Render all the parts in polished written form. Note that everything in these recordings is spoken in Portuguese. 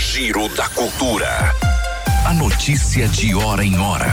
Giro da Cultura. A notícia de hora em hora.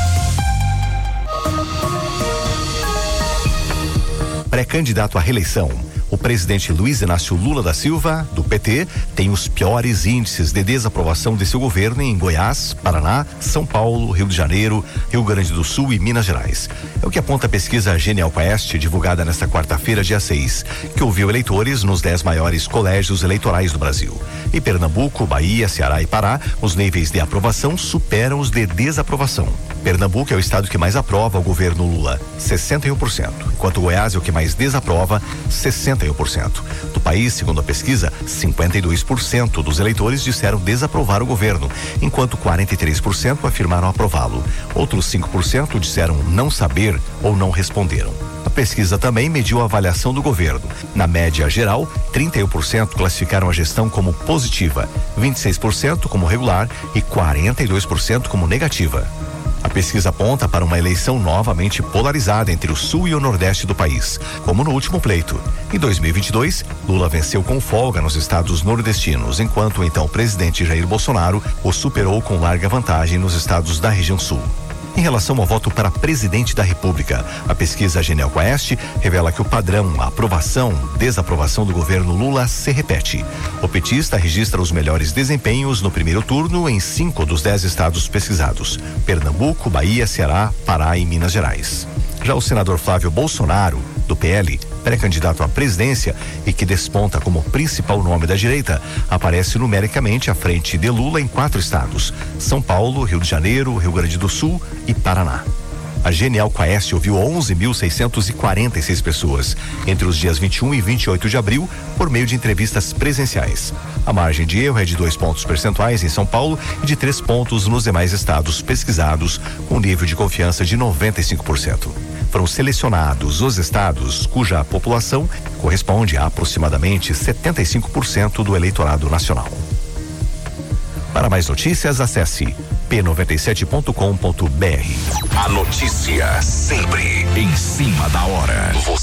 Pré-candidato à reeleição, o presidente Luiz Inácio Lula da Silva, do PT, tem os piores índices de desaprovação de seu governo em Goiás, Paraná, São Paulo, Rio de Janeiro, Rio Grande do Sul e Minas Gerais. É o que aponta a pesquisa Genial Quest, divulgada nesta quarta-feira, dia 6, que ouviu eleitores nos 10 maiores colégios eleitorais do Brasil. Em Pernambuco, Bahia, Ceará e Pará, os níveis de aprovação superam os de desaprovação. Pernambuco é o estado que mais aprova o governo Lula, 61%, enquanto Goiás é o que mais desaprova, 61%. Do país, segundo a pesquisa, 52% dos eleitores disseram desaprovar o governo, enquanto 43% afirmaram aprová-lo. Outros 5% disseram não saber ou não responderam. A pesquisa também mediu a avaliação do governo. Na média geral, 31% classificaram a gestão como positiva, 26% como regular e 42% como negativa. A pesquisa aponta para uma eleição novamente polarizada entre o sul e o nordeste do país, como no último pleito. Em 2022, Lula venceu com folga nos estados nordestinos, enquanto então o presidente Jair Bolsonaro o superou com larga vantagem nos estados da região sul. Em relação ao voto para presidente da República, a pesquisa Genial Quest revela que o padrão, a aprovação, desaprovação do governo Lula se repete. O petista registra os melhores desempenhos no primeiro turno em 5 dos 10 estados pesquisados: Pernambuco, Bahia, Ceará, Pará e Minas Gerais. Já o senador Flávio Bolsonaro, do PL, pré-candidato à presidência e que desponta como principal nome da direita, aparece numericamente à frente de Lula em 4 estados: São Paulo, Rio de Janeiro, Rio Grande do Sul e Paraná. A Genial Quest ouviu 11.646 pessoas entre os dias 21 e 28 de abril por meio de entrevistas presenciais. A margem de erro é de 2 pontos percentuais em São Paulo e de 3 pontos nos demais estados pesquisados, com nível de confiança de 95%. Foram selecionados os estados cuja população corresponde a aproximadamente 75% do eleitorado nacional. Para mais notícias, acesse p97.com.br. A notícia sempre em cima da hora.